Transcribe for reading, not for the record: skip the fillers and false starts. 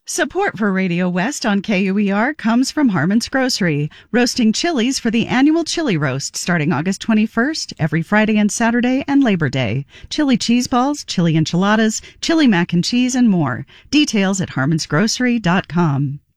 Support for Radio West on KUER comes from Harmon's Grocery, roasting chilies for the annual Chili Roast starting August 21st, every Friday and Saturday and Labor Day. Chili cheese balls, chili enchiladas, chili mac and cheese, and more. Details at harmonsgrocery.com.